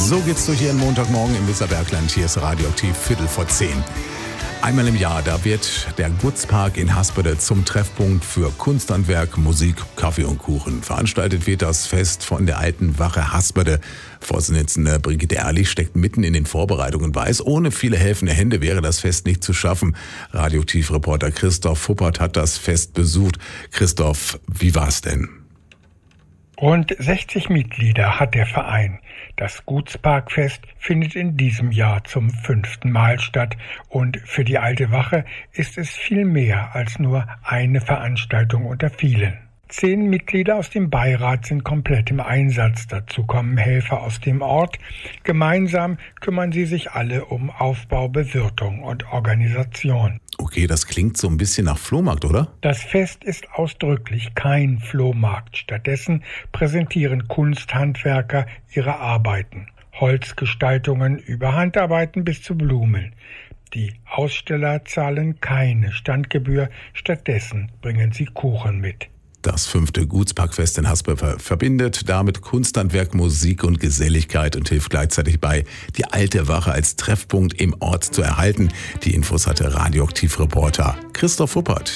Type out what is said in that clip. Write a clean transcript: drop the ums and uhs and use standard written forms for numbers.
So geht's durch Ihren Montagmorgen im Weserbergland. Hier ist Radioaktiv 9:45. Einmal im Jahr, da wird der Gutspark in Haspedet zum Treffpunkt für Kunsthandwerk, Musik, Kaffee und Kuchen. Veranstaltet wird das Fest von der Alten Wache Haspede. Vorsitzende Brigitte Ehrlich steckt mitten in den Vorbereitungen, weiß, ohne viele helfende Hände wäre das Fest nicht zu schaffen. Radioaktiv-Reporter Christoph Fuppert hat das Fest besucht. Christoph, wie war's denn? Rund 60 Mitglieder hat der Verein. Das Gutsparkfest findet in diesem Jahr zum 5. Mal statt und für die Alte Wache ist es viel mehr als nur eine Veranstaltung unter vielen. 10 Mitglieder aus dem Beirat sind komplett im Einsatz. Dazu kommen Helfer aus dem Ort. Gemeinsam kümmern sie sich alle um Aufbau, Bewirtung und Organisation. Okay, das klingt so ein bisschen nach Flohmarkt, oder? Das Fest ist ausdrücklich kein Flohmarkt. Stattdessen präsentieren Kunsthandwerker ihre Arbeiten. Holzgestaltungen über Handarbeiten bis zu Blumen. Die Aussteller zahlen keine Standgebühr, stattdessen bringen sie Kuchen mit. Das 5. Gutsparkfest in Haspede verbindet damit Kunsthandwerk, Musik und Geselligkeit und hilft gleichzeitig bei, die Alte Wache als Treffpunkt im Ort zu erhalten. Die Infos hatte Radioaktiv-Reporter Christoph Fuppert.